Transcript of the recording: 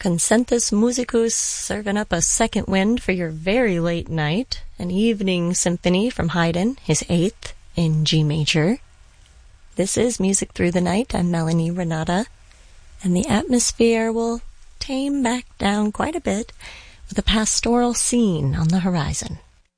Concentus Musicus serving up a second wind for your very late night, an evening symphony from Haydn, his 8th, in G major. This is Music Through the Night. I'm Melanie Renata, and the atmosphere will tame back down quite a bit with a pastoral scene on the horizon.